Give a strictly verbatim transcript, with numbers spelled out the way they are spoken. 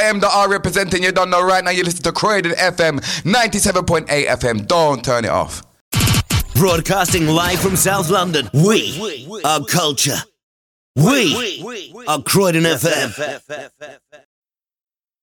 M, the R representing. You don't know right now. You listen to Croydon F M, ninety-seven point eight F M. Don't turn it off. Broadcasting live from South London. We are culture. We are Croydon F M.